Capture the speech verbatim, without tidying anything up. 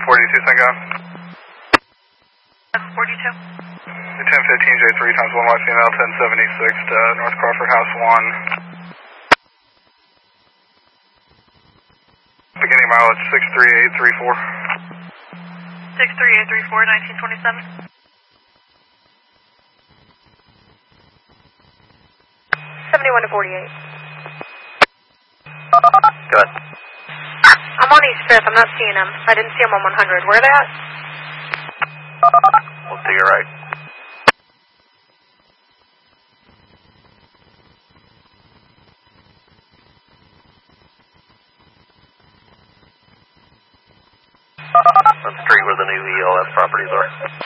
forty-two, thank God. seven forty-two. ten fifteen J three times one Y female, ten seventy-six to North Crawford House one. Beginning mileage six three eight three four. six three eight three four, nineteen twenty-seven. seventy-one to forty-eight. Good. I'm on East fifth. I'm not seeing them. I didn't see them on one hundred. Where are they at? We'll to your right. That's the street where the new E L S properties are.